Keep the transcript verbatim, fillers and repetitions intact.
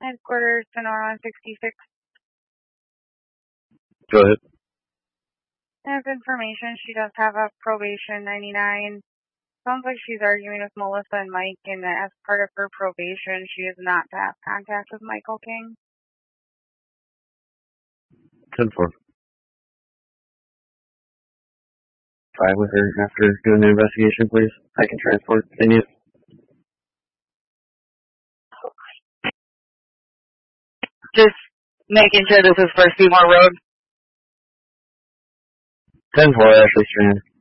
Headquarters, Sonora sixty-six. Go ahead. As information, she does have a probation ninety-nine. Sounds like she's arguing with Melissa and Mike, and that as part of her probation, she is not to have contact with Michael King. ten four. Try with her after doing the investigation, please. I can transport. Continue. Just making sure this is for Seymour Road. ten four, Ashley Strand.